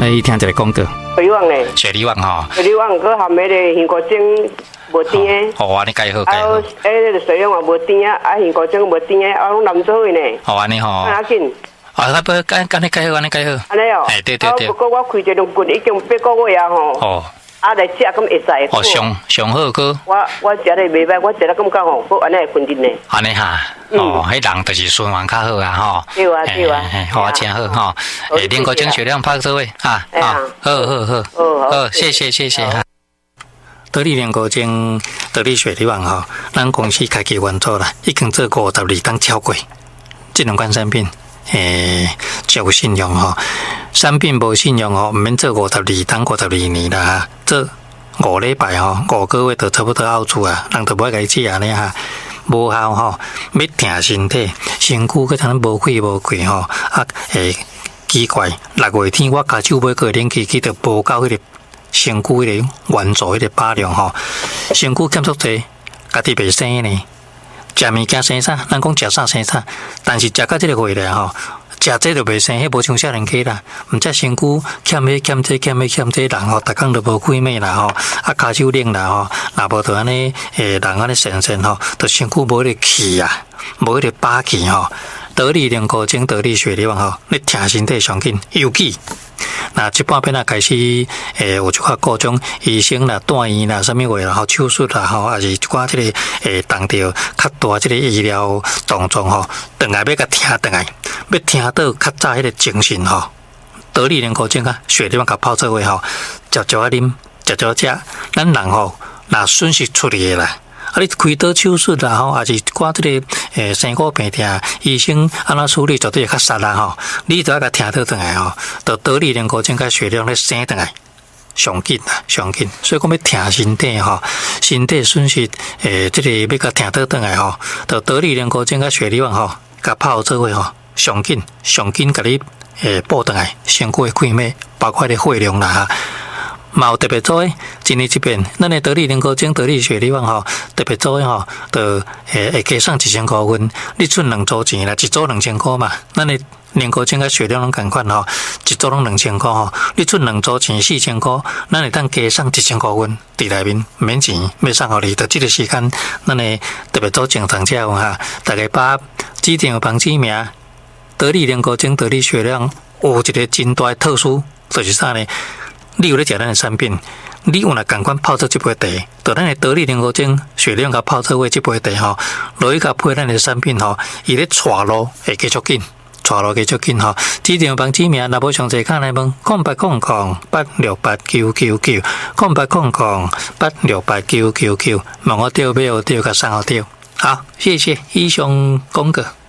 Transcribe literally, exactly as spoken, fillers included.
来听一个广告。 水里旺嘞， 雪梨湾吼， 水里旺佮含迄个杏果精无甜的。 好啊，你介好介好。 啊，诶，个水里旺无甜啊，啊，杏果精无甜的，啊，拢南做的呢。 好安尼吼。 啊，紧。 啊，那不干干你介好，安尼介好。 安尼哦。 哎，对对对。 不过我开这两棍已经八个月啊吼。哦。啊，来食咁会使。 哦，上上好个。 我我食咧袂歹，我食咧感觉吼，我安尼会分阵呢。 安尼哈，哦，迄人就是循环较好啊，吼。 对啊对啊。 好啊，真好吼。诶，林国精血量拍这位啊啊，好好好，好，谢谢谢谢哈。得力林国精，得力血力旺吼，咱公司开启原作啦，已经做过五十二档超过，这两款产品。诶，有信用吼，产品无信用吼，毋免做五十二档五十二年啦哈，做五礼拜吼，五个月就差不多out出啊，人就不爱家己安尼哈，无效吼，要疼身体，身躯佮像无气无气吼，啊诶奇怪，六月天我家手买个冷气机，就无够迄个身躯迄个原座迄个把量吼，身躯减足济，家己袂生呢。食物件生啥？咱讲食啥生啥，但是食到这个岁咧吼，食这就袂生，迄无像少年家啦。毋则身躯欠迄欠这欠迄欠这，人吼，逐工都无开咩啦吼，啊骹手冷啦吼，若无就安尼诶，人安尼神神吼，就身躯无迄个气啊，无迄个霸气吼。得力灵骨精，得力血力旺吼，你疼身体上紧，尤其。那即半边啊开始，诶，有一寡各种医生啦、大医啦、啥物话啦，吼手术啦，吼，还是一寡即个诶，动到较大即个医疗动作吼，转来要甲听转来，要听到较早迄个精神吼，得力灵骨精啊，血力旺甲泡做伙吼，嚼嚼啊啉，嚼嚼食，咱人吼，若损失出嚟诶啦。啊！你开刀手术啦吼，还是挂这个诶生骨病痛，医生安怎处理绝对会较杀啦吼。你只要甲听倒转来吼，就得力灵骨精甲血量咧生转来，上紧啦，上紧。所以讲要疼身体吼，身体损失诶，这个要甲听倒转来吼，就得力灵骨精甲血量吼，甲泡做伙吼，上紧上紧，甲你诶补转来，身躯诶开咩，包括咧血量啦哈。嘛有特别做诶，一年一遍，咱诶得力灵骨精、得力血力旺吼，特别做诶吼，就诶会加送一千块分，你出两组钱啦，一组两千块嘛。咱诶灵骨精甲血量拢共款吼，一组拢两千块吼，你出两组钱四千块，咱会当加送一千块分伫内面，免钱要送互你。就即个时间，咱诶特别做正常者哈，大家把指定房子名得力灵骨精、得力血量有一个真大诶特殊，就是啥呢？你有咧食咱的产品，你有若共款泡做即杯茶，就咱的得力灵骨精血量甲泡做为即杯茶吼，落去甲配咱的产品吼，伊咧带路会继续紧，带路继续紧吼。指定房子名，若无详细看来问，空八空空八六八九九九，空八空空八六八九九九，问我对买有对甲送好对。好，谢谢以上广告。